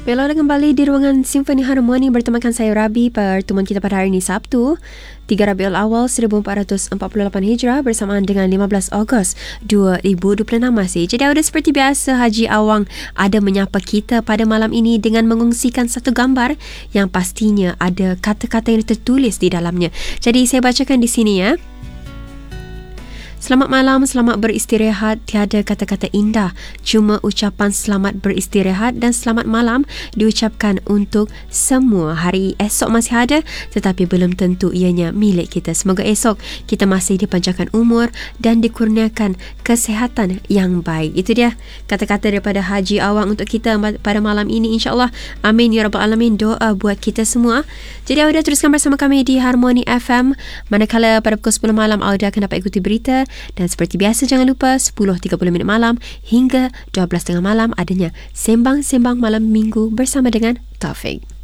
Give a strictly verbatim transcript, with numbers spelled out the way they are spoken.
Baiklah, kembali di ruangan Simfoni Harmoni bertemakan saya Rabi. Pertemuan kita pada hari ini Sabtu tiga Rabiul Awal seribu empat ratus empat puluh lapan Hijrah bersamaan dengan lima belas Ogos dua ribu dua puluh enam masih. Jadi ada seperti biasa, Haji Awang ada menyapa kita pada malam ini dengan mengongsikan satu gambar yang pastinya ada kata-kata yang tertulis di dalamnya. Jadi saya bacakan di sini ya. Selamat malam, selamat beristirahat. Tiada kata-kata indah, cuma ucapan selamat beristirahat dan selamat malam diucapkan untuk semua. Hari esok masih ada, tetapi belum tentu ianya milik kita. Semoga esok kita masih dipanjangkan umur dan dikurniakan kesihatan yang baik. Itu dia kata-kata daripada Haji Awang untuk kita pada malam ini, insyaAllah. Amin ya Rabbal Alamin. Doa buat kita semua. Jadi Auda teruskan bersama kami di Harmoni F M. Manakala pada pukul sepuluh malam Auda akan dapat ikuti berita. Dan seperti biasa, jangan lupa sepuluh tiga puluh minit malam hingga dua belas tiga puluh malam adanya Sembang-Sembang Malam Minggu bersama dengan Taufik.